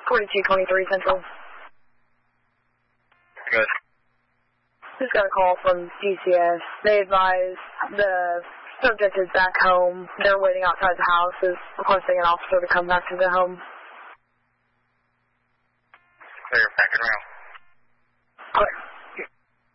4223 Central. Good. Just got a call from DCS. They advise the subject is back home. They're waiting outside the house, is requesting an officer to come back to the home. Clear, back and around.